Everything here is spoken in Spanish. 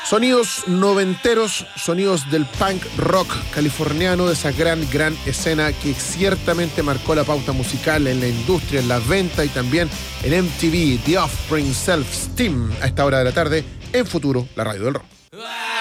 Sonidos noventeros, sonidos del punk rock californiano, de esa gran escena que ciertamente marcó la pauta musical en la industria, en la venta y también en MTV, The Offspring Self-Esteem, a esta hora de la tarde, en Futuro, la radio del rock.